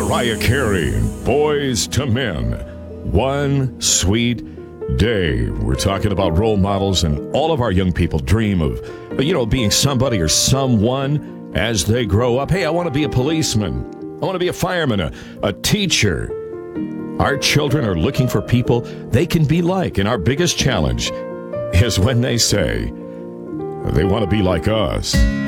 Mariah Carey, Boys to Men, One Sweet Day. We're talking about role models, and all of our young people dream of, being somebody or someone as they grow up. Hey, I want to be a policeman. I want to be a fireman, a teacher. Our children are looking for people they can be like, and our biggest challenge is when they say they want to be like us.